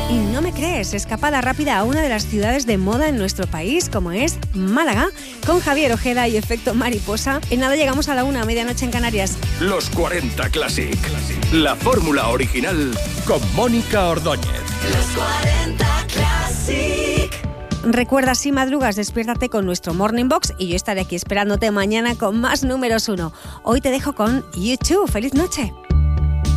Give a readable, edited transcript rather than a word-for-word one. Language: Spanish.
Y no me crees, escapada rápida a una de las ciudades de moda en nuestro país, como es Málaga, con Javier Ojeda y Efecto Mariposa. En nada llegamos a la 1, medianoche en Canarias. Los 40 Classic. La fórmula original con Mónica Ordóñez. Los 40 Classic. Recuerda, si madrugas, despiértate con nuestro Morning Box y yo estaré aquí esperándote mañana con más números 1. Hoy te dejo con YouTube. ¡Feliz noche!